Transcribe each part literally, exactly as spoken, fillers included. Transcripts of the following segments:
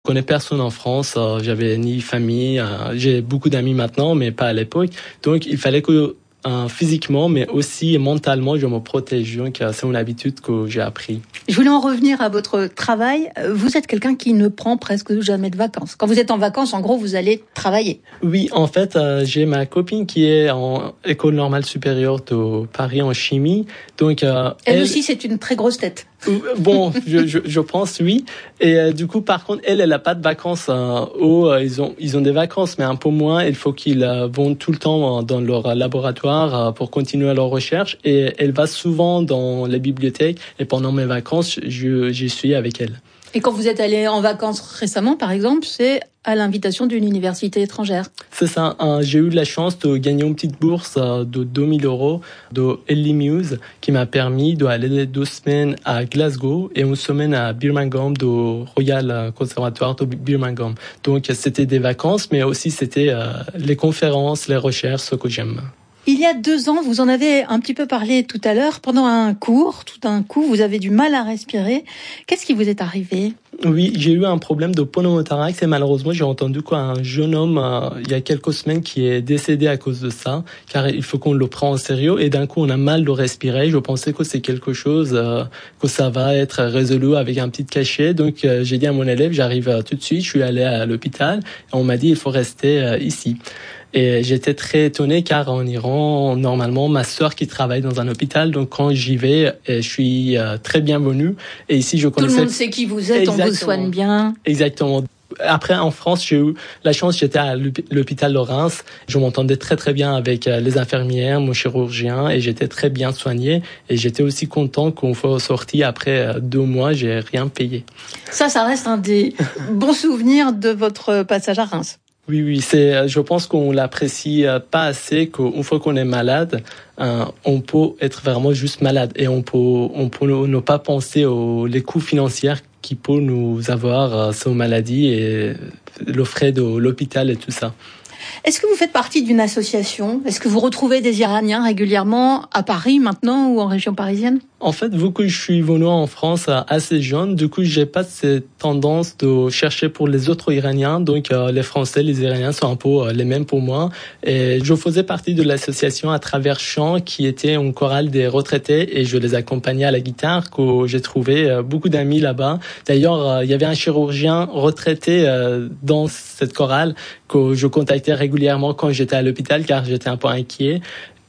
Je connais personne en France, euh, j'avais ni famille, euh, j'ai beaucoup d'amis maintenant, mais pas à l'époque. Donc, il fallait que euh, physiquement, mais aussi mentalement, je me protège. Donc, euh, c'est une habitude que j'ai appris. Je voulais en revenir à votre travail. Vous êtes quelqu'un qui ne prend presque jamais de vacances. Quand vous êtes en vacances, en gros, vous allez travailler. Oui, en fait, euh, j'ai ma copine qui est en école normale supérieure de Paris en chimie. Donc, euh, elle, elle aussi, c'est une très grosse tête. Bon, je, je, je pense oui. Et euh, du coup, par contre, elle, elle a pas de vacances. Hein. Oh, euh, ils ont, ils ont des vacances, mais un peu moins. Il faut qu'ils euh, vont tout le temps dans leur laboratoire euh, pour continuer leur recherche. Et elle va souvent dans les bibliothèques. Et pendant mes vacances, je, j'y suis avec elle. Et quand vous êtes allé en vacances récemment, par exemple, c'est à l'invitation d'une université étrangère. C'est ça. Hein, j'ai eu la chance de gagner une petite bourse euh, de deux mille euros de Ellie Muse qui m'a permis d'aller deux semaines à Glasgow et une semaine à Birmingham, de Royal Conservatoire de Birmingham. Donc, c'était des vacances, mais aussi c'était euh, les conférences, les recherches, ce que j'aime. Il y a deux ans, vous en avez un petit peu parlé tout à l'heure, pendant un cours, tout d'un coup, vous avez du mal à respirer. Qu'est-ce qui vous est arrivé ? Oui, j'ai eu un problème de pneumothorax et malheureusement, j'ai entendu qu'un jeune homme, euh, il y a quelques semaines, qui est décédé à cause de ça, car il faut qu'on le prenne au sérieux et d'un coup, on a mal de respirer. Je pensais que c'est quelque chose, euh, que ça va être résolu avec un petit cachet. Donc, euh, j'ai dit à mon élève, j'arrive euh, tout de suite, je suis allé à l'hôpital et on m'a dit, il faut rester euh, ici. Et j'étais très étonné car en Iran, normalement, ma sœur qui travaille dans un hôpital, donc quand j'y vais, je suis euh, très bienvenue. Et ici, je connaissais... Tout le monde sait qui vous êtes, Exactement. On vous soigne bien. Exactement. Après, en France, j'ai eu la chance, j'étais à l'hôpital de Reims. Je m'entendais très très bien avec les infirmières, mon chirurgien, et j'étais très bien soigné. Et j'étais aussi content qu'on soit sorti après deux mois, j'ai rien payé. Ça, ça reste un des bons souvenirs de votre passage à Reims. Oui, oui, c'est, je pense qu'on l'apprécie pas assez, qu'une fois qu'on est malade, euh, on peut être vraiment juste malade et on peut, on peut ne pas penser aux les coûts financiers qui peuvent nous avoir euh, ces maladies et le frais de l'hôpital et tout ça. Est-ce que vous faites partie d'une association ? Est-ce que vous retrouvez des Iraniens régulièrement à Paris maintenant ou en région parisienne ? En fait, vu que je suis venu en France assez jeune, du coup, j'ai pas cette tendance de chercher pour les autres Iraniens. Donc, euh, les Français, les Iraniens sont un peu euh, les mêmes pour moi. Et je faisais partie de l'association à travers Chant, qui était une chorale des retraités, et je les accompagnais à la guitare, que j'ai trouvé euh, beaucoup d'amis là-bas. D'ailleurs, euh, il y avait un chirurgien retraité euh, dans cette chorale que je contactais régulièrement quand j'étais à l'hôpital, car j'étais un peu inquiet.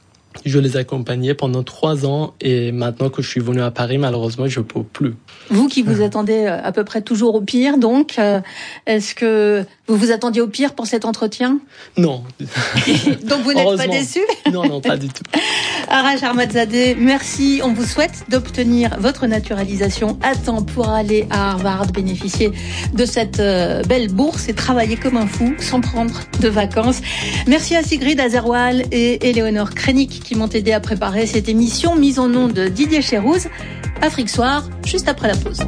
Je les accompagnais pendant trois ans et maintenant que je suis venu à Paris, malheureusement, je ne peux plus. Vous qui vous attendez à peu près toujours au pire, donc, euh, est-ce que vous vous attendiez au pire pour cet entretien ? Non. Donc vous n'êtes pas déçu ? Non, non, pas du tout. Arash Ahmadzadeh, merci. On vous souhaite d'obtenir votre naturalisation à temps pour aller à Harvard, bénéficier de cette euh, belle bourse et travailler comme un fou sans prendre de vacances. Merci à Sigrid Azerwal et Éléonore Krenik qui m'ont aidé à préparer cette émission mise en nom de Didier Chérouz. Afrique Soir, juste après la pause.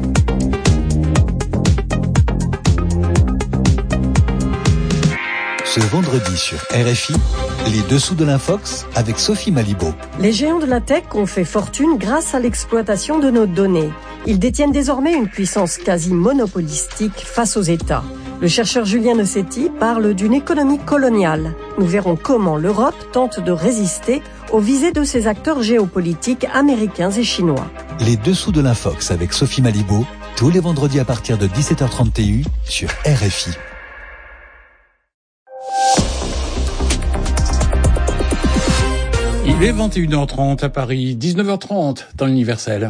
Ce vendredi sur R F I, les dessous de l'Infox avec Sophie Malibaud. Les géants de la tech ont fait fortune grâce à l'exploitation de nos données. Ils détiennent désormais une puissance quasi monopolistique face aux États. Le chercheur Julien Nossetti parle d'une économie coloniale. Nous verrons comment l'Europe tente de résister aux visées de ces acteurs géopolitiques américains et chinois. Les dessous de l'Infox avec Sophie Malibaud, tous les vendredis à partir de dix-sept heures trente sur R F I. Il est vingt et une heures trente à Paris, dix-neuf heures trente dans l'Universel.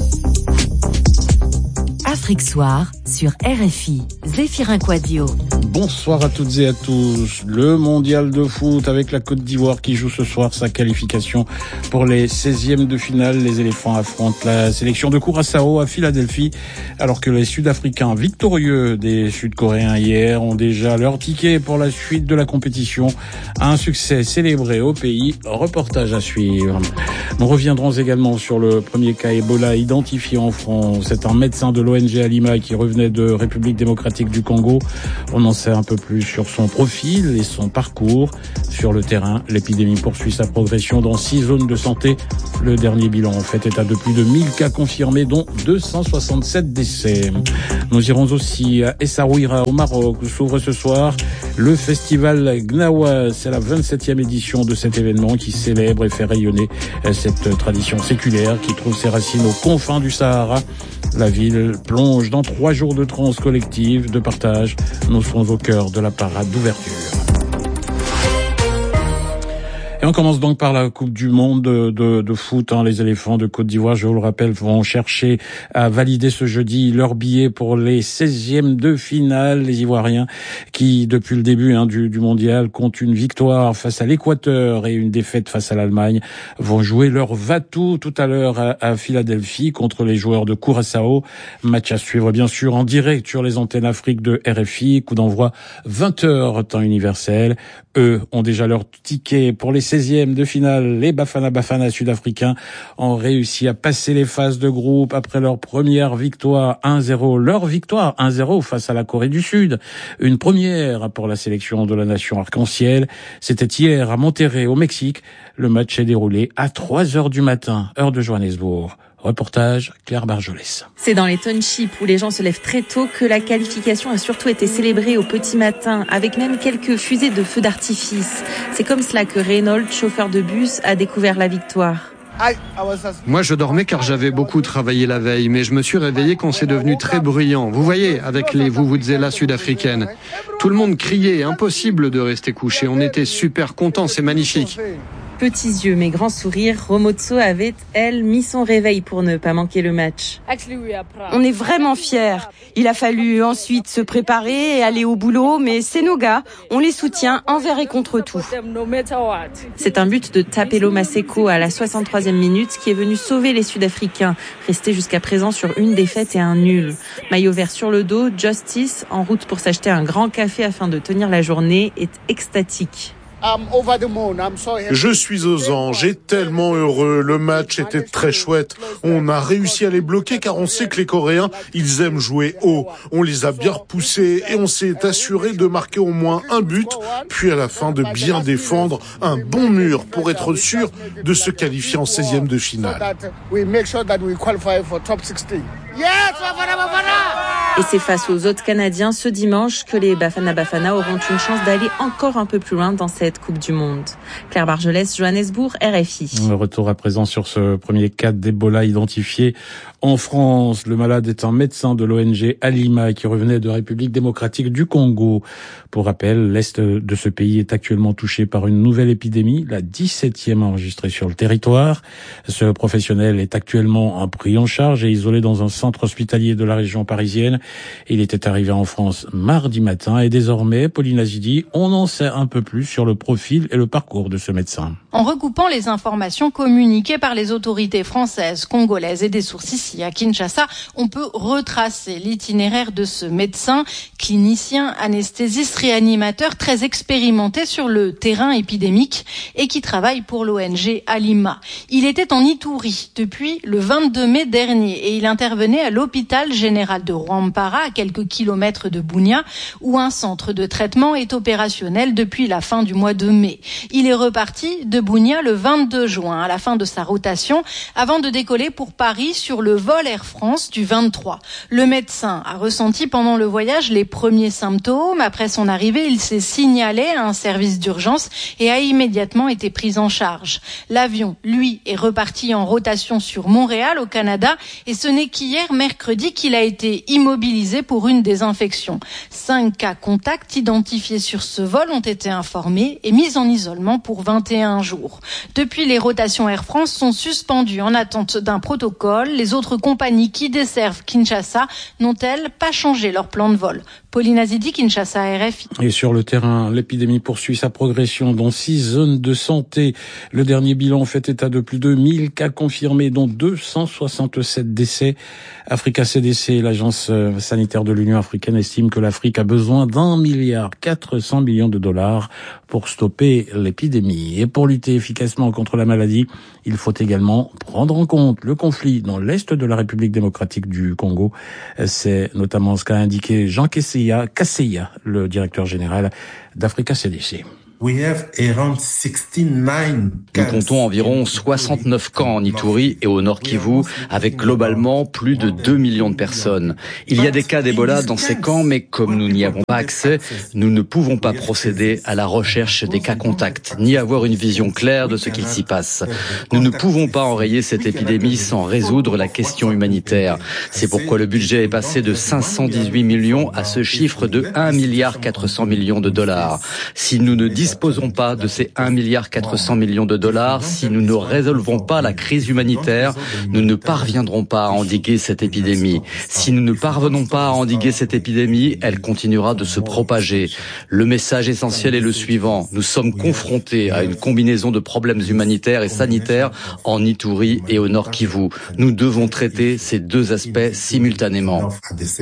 Afrique Soir sur R F I, Zéphirin Quadio. Bonsoir à toutes et à tous. Le mondial de foot avec la Côte d'Ivoire qui joue ce soir sa qualification pour les seizièmes de finale. Les éléphants affrontent la sélection de Curaçao à Philadelphie, alors que les Sud-Africains victorieux des Sud-Coréens hier ont déjà leur ticket pour la suite de la compétition. Un succès célébré au pays. Reportage à suivre. Nous reviendrons également sur le premier cas Ebola identifié en France. C'est un médecin de l'O N G Alima qui revenait venait de République démocratique du Congo. On en sait un peu plus sur son profil et son parcours. Sur le terrain, l'épidémie poursuit sa progression dans six zones de santé. Le dernier bilan en fait état de plus de mille cas confirmés, dont deux cent soixante-sept décès. Nous irons aussi à Essaouira au Maroc, où s'ouvre ce soir le festival Gnawa. C'est la vingt-septième édition de cet événement qui célèbre et fait rayonner cette tradition séculaire qui trouve ses racines aux confins du Sahara. La ville plonge dans trois jours de transe collective, de partage. Nous serons au cœur de la parade d'ouverture. Et on commence donc par la Coupe du Monde de, de, de foot. Hein. Les éléphants de Côte d'Ivoire, je vous le rappelle, vont chercher à valider ce jeudi leur billet pour les seizièmes de finale. Les Ivoiriens qui, depuis le début hein, du, du mondial, comptent une victoire face à l'Équateur et une défaite face à l'Allemagne, vont jouer leur va-tout tout à l'heure à, à Philadelphie contre les joueurs de Curaçao. Match à suivre bien sûr en direct sur les antennes Afrique de R F I. Coup d'envoi vingt heures temps universel. Eux ont déjà leur ticket pour les seizièmes de finale. Les Bafana Bafana sud-africains ont réussi à passer les phases de groupe après leur première victoire un zéro. Leur victoire un zéro face à la Corée du Sud. Une première pour la sélection de la nation arc-en-ciel. C'était hier à Monterrey, au Mexique. Le match est déroulé à trois heures du matin, heure de Johannesburg. Reportage Claire Barjolès. C'est dans les townships où les gens se lèvent très tôt que la qualification a surtout été célébrée au petit matin, avec même quelques fusées de feux d'artifice. C'est comme cela que Reynolds, chauffeur de bus, a découvert la victoire. Moi, je dormais car j'avais beaucoup travaillé la veille, mais je me suis réveillé quand c'est devenu très bruyant. Vous voyez, avec les vuvuzelas sud-africaines. Tout le monde criait, impossible de rester couché. On était super contents, c'est magnifique. Petits yeux mais grands sourires, Romotso avait, elle, mis son réveil pour ne pas manquer le match. On est vraiment fiers. Il a fallu ensuite se préparer et aller au boulot, mais c'est nos gars. On les soutient envers et contre tout. C'est un but de Tapelo Maseko à la soixante-troisième minute qui est venu sauver les Sud-Africains, restés jusqu'à présent sur une défaite et un nul. Maillot vert sur le dos, Justice, en route pour s'acheter un grand café afin de tenir la journée, est extatique. Je suis aux anges et tellement heureux. Le match était très chouette. On a réussi à les bloquer car on sait que les Coréens, ils aiment jouer haut. On les a bien repoussés et on s'est assuré de marquer au moins un but, puis à la fin de bien défendre un bon mur pour être sûr de se qualifier en seizième de finale. Et c'est face aux autres Canadiens ce dimanche que les Bafana Bafana auront une chance d'aller encore un peu plus loin dans cette Coupe du Monde. Claire Barjolès, Johannesburg, R F I. Le retour à présent sur ce premier cas d'Ebola identifié en France. Le malade est un médecin de l'O N G Alima qui revenait de République démocratique du Congo. Pour rappel, l'Est de ce pays est actuellement touché par une nouvelle épidémie, la dix-septième enregistrée sur le territoire. Ce professionnel est actuellement pris en charge et isolé dans un centre hospitalier de la région parisienne. Il était arrivé en France mardi matin et désormais, Pauline Azidi, on en sait un peu plus sur le profil et le parcours de ce médecin. En recoupant les informations communiquées par les autorités françaises, congolaises et des sources ici à Kinshasa, on peut retracer l'itinéraire de ce médecin, clinicien, anesthésiste, réanimateur très expérimenté sur le terrain épidémique et qui travaille pour l'O N G Alima. Il était en Ituri depuis le vingt-deux mai dernier et il intervenait à l'hôpital général de Rwampara, à quelques kilomètres de Bunia, où un centre de traitement est opérationnel depuis la fin du mois de mai. Il est reparti de Bunia le vingt-deux juin, à la fin de sa rotation, avant de décoller pour Paris sur le vol Air France du vingt-trois. Le médecin a ressenti pendant le voyage les premiers symptômes. Après son arrivée, il s'est signalé à un service d'urgence et a immédiatement été pris en charge. L'avion, lui, est reparti en rotation sur Montréal, au Canada, et ce n'est qu'hier, mercredi, qu'il a été immobilisé pour une désinfection. Cinq cas contacts identifiés sur ce vol ont été informés et mis en isolement pour vingt et un jours. Depuis, les rotations Air France sont suspendues en attente d'un protocole. Les autres compagnies qui desservent Kinshasa n'ont-elles pas changé leur plan de vol? Pauline Azidi, Kinshasa, R F I. Et sur le terrain, l'épidémie poursuit sa progression dans six zones de santé. Le dernier bilan fait état de plus de mille cas confirmés, dont deux cent soixante-sept décès. Africa C D C, l'agence sanitaire de l'Union africaine estime que l'Afrique a besoin d'un milliard quatre cents millions de dollars pour stopper l'épidémie. Et pour lutter efficacement contre la maladie, il faut également prendre en compte le conflit dans l'est de la République démocratique du Congo. C'est notamment ce qu'a indiqué Jean Kaseya, Kaseya, le directeur général d'Africa C D C. Nous comptons environ soixante-neuf camps en Ituri et au Nord Kivu, avec globalement plus de deux millions de personnes. Il y a des cas d'Ebola dans ces camps, mais comme nous n'y avons pas accès, nous ne pouvons pas procéder à la recherche des cas contacts, ni avoir une vision claire de ce qu'il s'y passe. Nous ne pouvons pas enrayer cette épidémie sans résoudre la question humanitaire. C'est pourquoi le budget est passé de cinq cent dix-huit millions à ce chiffre de un milliard quatre cents millions de dollars. Si nous ne disposons pas de ces un milliard quatre cents millions de dollars, si nous ne résolvons pas la crise humanitaire, nous ne parviendrons pas à endiguer cette épidémie. Si nous ne parvenons pas à endiguer cette épidémie, elle continuera de se propager. Le message essentiel est le suivant. Nous sommes confrontés à une combinaison de problèmes humanitaires et sanitaires en Ituri et au Nord Kivu. Nous devons traiter ces deux aspects simultanément.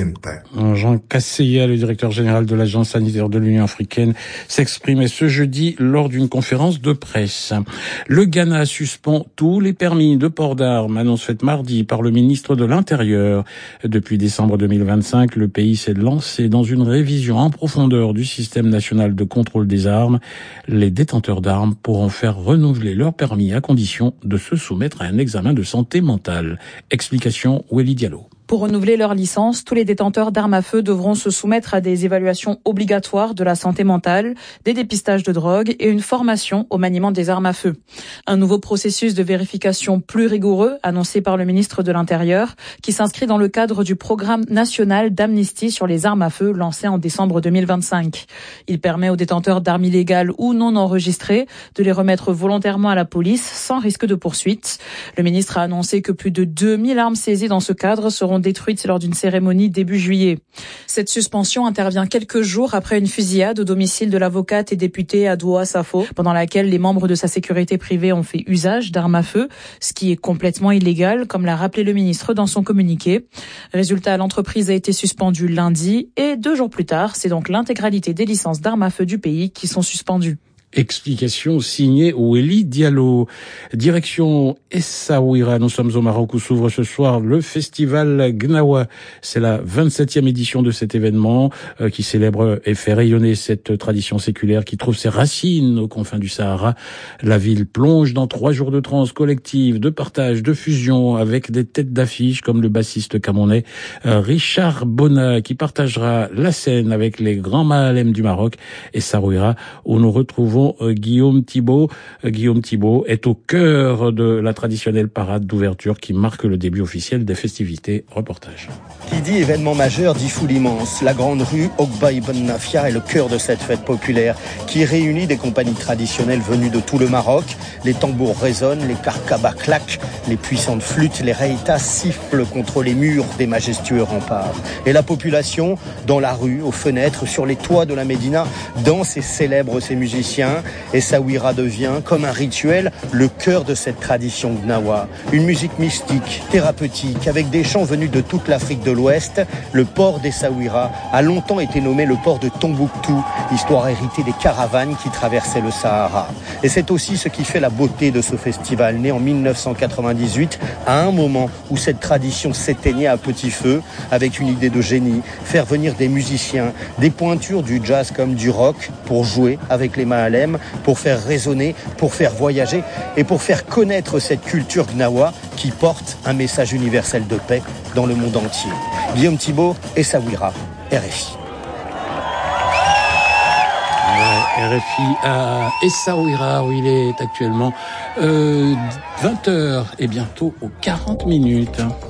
Jean Kaseya, le directeur général de l'Agence sanitaire de l'Union africaine, s'exprimait ce jeudi lors d'une conférence de presse. Le Ghana suspend tous les permis de port d'armes, annonce faite mardi par le ministre de l'Intérieur. Depuis décembre deux mille vingt-cinq, le pays s'est lancé dans une révision en profondeur du système national de contrôle des armes. Les détenteurs d'armes pourront faire renouveler leur permis à condition de se soumettre à un examen de santé mentale. Explication Welly Diallo. Pour renouveler leur licence, tous les détenteurs d'armes à feu devront se soumettre à des évaluations obligatoires de la santé mentale, des dépistages de drogue et une formation au maniement des armes à feu. Un nouveau processus de vérification plus rigoureux, annoncé par le ministre de l'Intérieur, qui s'inscrit dans le cadre du programme national d'amnistie sur les armes à feu lancé en décembre deux mille vingt-cinq. Il permet aux détenteurs d'armes illégales ou non enregistrées de les remettre volontairement à la police sans risque de poursuite. Le ministre a annoncé que plus de deux mille armes saisies dans ce cadre seront détruites lors d'une cérémonie début juillet. Cette suspension intervient quelques jours après une fusillade au domicile de l'avocate et députée Adoua Safo, pendant laquelle les membres de sa sécurité privée ont fait usage d'armes à feu, ce qui est complètement illégal, comme l'a rappelé le ministre dans son communiqué. Résultat, l'entreprise a été suspendue lundi et deux jours plus tard, c'est donc l'intégralité des licences d'armes à feu du pays qui sont suspendues. Explication signée Welly Diallo. Direction Essaouira, nous sommes au Maroc où s'ouvre ce soir le festival Gnawa. C'est la vingt-septième édition de cet événement euh, qui célèbre et fait rayonner cette tradition séculaire qui trouve ses racines aux confins du Sahara. La ville plonge dans trois jours de transe collective, de partage, de fusion avec des têtes d'affiche comme le bassiste camerounais euh, Richard Bona qui partagera la scène avec les grands Mahalem du Maroc. Essaouira où nous retrouvons Guillaume Thibault. Guillaume Thibault est au cœur de la traditionnelle parade d'ouverture qui marque le début officiel des festivités. Reportage. Qui dit événement majeur dit foule immense. La grande rue Ogba Ibn Nafia est le cœur de cette fête populaire qui réunit des compagnies traditionnelles venues de tout le Maroc. Les tambours résonnent, les karkabas claquent, les puissantes flûtes, les reitas sifflent contre les murs des majestueux remparts. Et la population, dans la rue, aux fenêtres, sur les toits de la Médina, danse et célèbre ses musiciens. Essaouira devient, comme un rituel, le cœur de cette tradition gnawa. Une musique mystique, thérapeutique, avec des chants venus de toute l'Afrique de l'Ouest. Le port d'Essaouira a longtemps été nommé le port de Tombouctou, histoire héritée des caravanes qui traversaient le Sahara. Et c'est aussi ce qui fait la beauté de ce festival, né en mille neuf cent quatre-vingt-dix-huit, à un moment où cette tradition s'éteignait à petit feu, avec une idée de génie, faire venir des musiciens, des pointures du jazz comme du rock, pour jouer avec les Mahalem, pour faire résonner, pour faire voyager et pour faire connaître cette culture gnawa qui porte un message universel de paix dans le monde entier. Guillaume Thibault, Essaouira, R F I. R F I à Essaouira où il est actuellement euh, vingt heures et bientôt aux quarante minutes.